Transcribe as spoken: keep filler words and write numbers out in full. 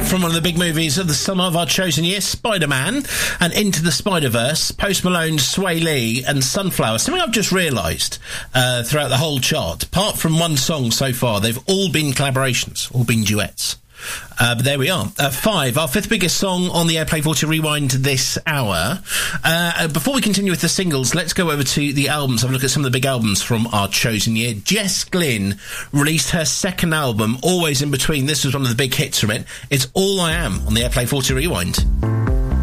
From one of the big movies of the summer of our chosen year, Spider-Man and Into the Spider-Verse, Post Malone, Sway Lee and Sunflower. Something I've just realised uh, throughout the whole chart, apart from one song so far, they've all been collaborations, all been duets. Uh, but there we are. Uh, five, our fifth biggest song on the Airplay forty Rewind this hour. Uh, before we continue with the singles, let's go over to the albums, have a look at some of the big albums from our chosen year. Jess Glynne released her second album, Always in Between. This was one of the big hits from it. It's All I Am on the Airplay forty Rewind.